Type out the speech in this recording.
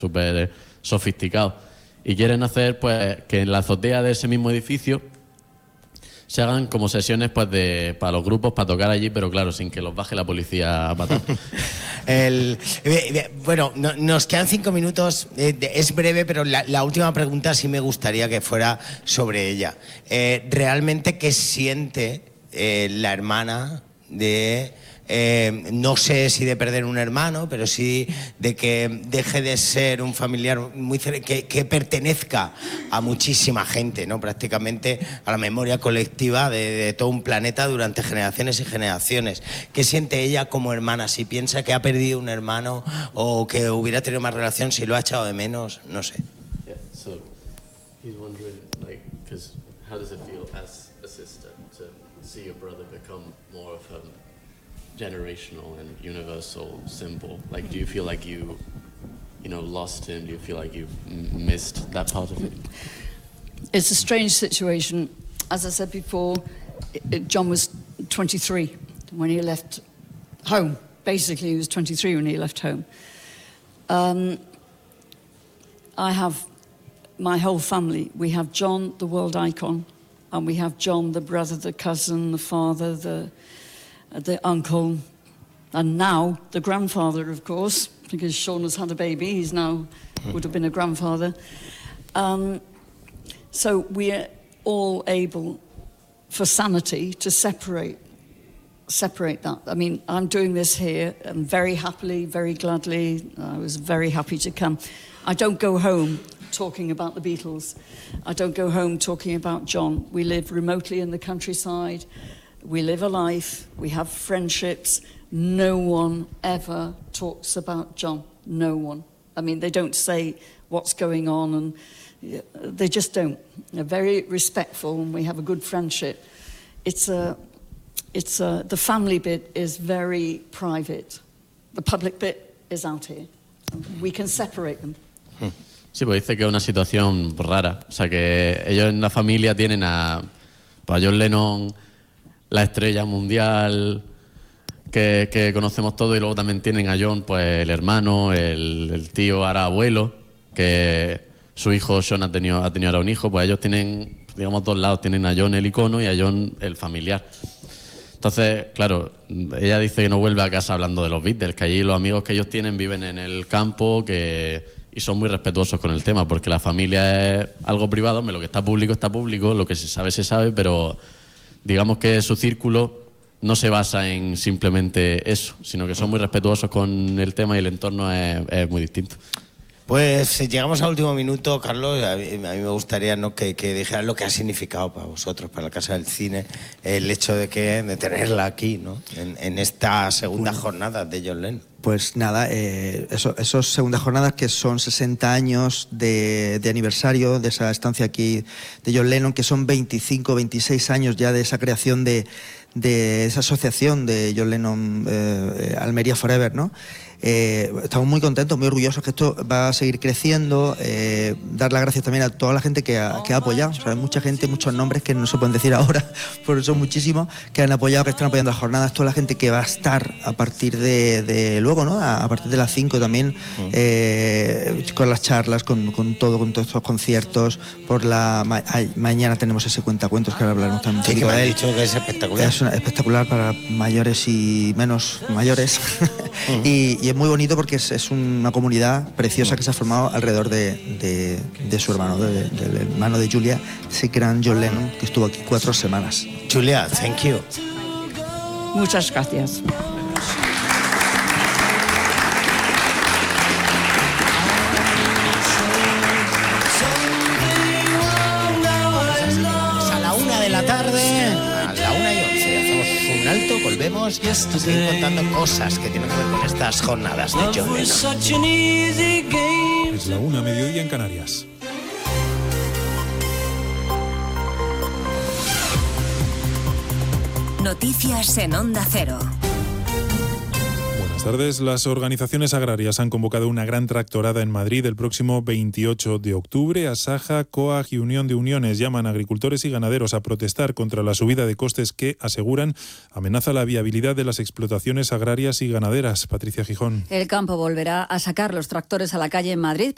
súper sofisticados. Y quieren hacer pues que en la azotea de ese mismo edificio se hagan como sesiones pues para los grupos, para tocar allí, pero claro, sin que los baje la policía a patar. Bueno, nos quedan 5 minutos, es breve, pero la última pregunta sí me gustaría que fuera sobre ella. ¿Realmente qué siente la hermana de... no sé si de perder un hermano, pero sí de que deje de ser un familiar muy que pertenezca a muchísima gente, ¿no? Prácticamente a la memoria colectiva de todo un planeta durante generaciones y generaciones. ¿Qué siente ella como hermana? Si piensa que ha perdido un hermano o que hubiera tenido más relación, si lo ha echado de menos, no sé. Yeah, so he's wondering, like, because how does it feel as a sister to see your brother become more of a generational and universal symbol? Like, do you feel like you lost him? Do you feel like you missed that part of it? It's a strange situation. As I said before, John was 23 when he left home. Basically, he was 23 when he left home. I have my whole family. We have John, the world icon, and we have John, the brother, the cousin, the father, the uncle, and now the grandfather, of course, because Sean has had a baby. He's now would have been a grandfather. So we're all able, for sanity, to separate that. I mean, I'm doing this here very happily, very gladly. I was very happy to come. I don't go home talking about the Beatles. I don't go home talking about John. We live remotely in the countryside. We live a life, we have friendships. No one ever talks about John. No one. I mean, they don't say what's going on, and they just don't. They're very respectful, and we have a good friendship. The family bit is very private. The public bit is out here. We can separate them. Sí, pues dice que es una situación rara. O sea, que ellos en la familia tienen a John Lennon, la estrella mundial que conocemos todos, y luego también tienen a John, pues el hermano, el tío, ahora abuelo, que su hijo Sean ha tenido ahora un hijo. Pues ellos tienen, digamos, dos lados, tienen a John el icono y a John el familiar. Entonces, claro, ella dice que no vuelve a casa hablando de los Beatles, que allí los amigos que ellos tienen viven en el campo, y son muy respetuosos con el tema, porque la familia es algo privado. Lo que está público, lo que se sabe, pero digamos que su círculo no se basa en simplemente eso, sino que son muy respetuosos con el tema y el entorno es muy distinto. Pues llegamos al último minuto, Carlos. A mí me gustaría que dijeras lo que ha significado para vosotros, para la Casa del Cine, el hecho de tenerla aquí, ¿no? En esta segunda jornada de John Lennon. Pues nada, esos segundas jornadas que son 60 años de aniversario de esa estancia aquí de John Lennon, que son 25, 26 años ya de esa creación de esa asociación de John Lennon Almería Forever, ¿no? Estamos muy contentos, muy orgullosos que esto va a seguir creciendo. Dar las gracias también a toda la gente que ha apoyado. O sea, hay mucha gente, muchos nombres que no se pueden decir ahora, pero son muchísimos que han apoyado, que están apoyando las jornadas. Toda la gente que va a estar a partir de luego, ¿no? A partir de las 5 también, con las charlas, con todos estos conciertos. Mañana tenemos ese cuentacuentos que ahora hablaremos también. Sí, que me ha dicho que es espectacular. Es espectacular para mayores y menos mayores. Y es muy bonito porque es una comunidad preciosa que se ha formado alrededor de su hermano, del hermano de Julia, ese gran John Lennon, que estuvo aquí 4 semanas. Julia, thank you. Muchas gracias. A la 1 de la tarde, a la 1:11, hacemos un alto, volvemos a seguir contando cosas que tienen que ver con estas jornadas de John Lennon. Es la 1, mediodía en Canarias. Noticias en Onda Cero. Buenas tardes. Las organizaciones agrarias han convocado una gran tractorada en Madrid el próximo 28 de octubre. Asaja, COAG y Unión de Uniones llaman a agricultores y ganaderos a protestar contra la subida de costes que, aseguran, amenaza la viabilidad de las explotaciones agrarias y ganaderas. Patricia Gijón. El campo volverá a sacar los tractores a la calle en Madrid.